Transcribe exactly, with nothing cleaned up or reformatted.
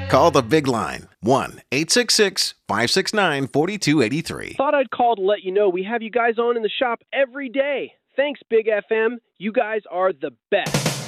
Call the big line, one eight six six, five six nine, four two eight three. Thought I'd call to let you know we have you guys on in the shop every day. Thanks, Big F M. You guys are the best.